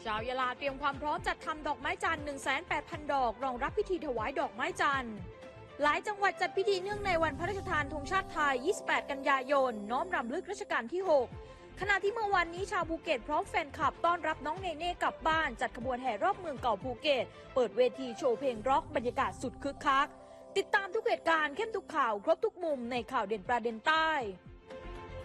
ชาวยะลาเตรียมความพร้อมจัดทำดอกไม้จันทร์ 18,000 ดอกรองรับพิธีถวายดอกไม้จันทร์หลายจังหวัดจัดพิธีเนื่องในวันพระราชทานธงชาติไทย 28 กันยายน น้อมรำลึกรัชกาลที่ 6 ขณะที่เมื่อวันนี้ชาวภูเก็ตพร้อมแฟนคลับต้อนรับน้องเนเน่กลับบ้านจัดขบวนแห่รอบเมืองเก่าภูเก็ตเปิดเวทีโชว์เพลงร็อกบรรยากาศสุดคึกคักติดตามทุกเหตุการณ์เข้มทุกข่าวครบทุกมุมในข่าวเด่นประเด็นใต้